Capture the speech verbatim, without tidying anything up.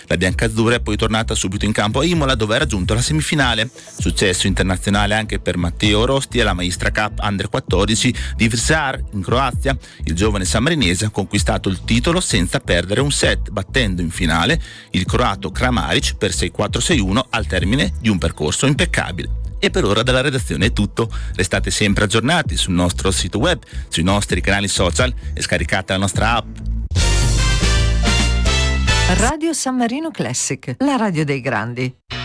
La biancazzurra è poi tornata subito in campo a Imola, dove ha raggiunto la semifinale. Successo internazionale anche per Matteo Rosti alla Maistra Cup Under quattordici di Vrsar in Croazia. Il giovane sammarinese ha conquistato il titolo senza perdere un set, battendo in finale il croato Kramaric per sei quattro sei uno al termine di un percorso impeccabile. E per ora dalla redazione è tutto. Restate sempre aggiornati sul nostro sito web, sui nostri canali social e scaricate la nostra app. Radio San Marino Classic, la radio dei grandi.